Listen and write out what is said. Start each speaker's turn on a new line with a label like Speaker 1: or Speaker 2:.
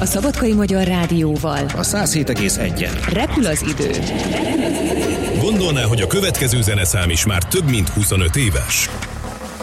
Speaker 1: A Szabadkai Magyar Rádióval.
Speaker 2: A 107,1-en.
Speaker 1: Repül az idő.
Speaker 3: Gondolná, hogy a következő zeneszám is már több mint 25 éves?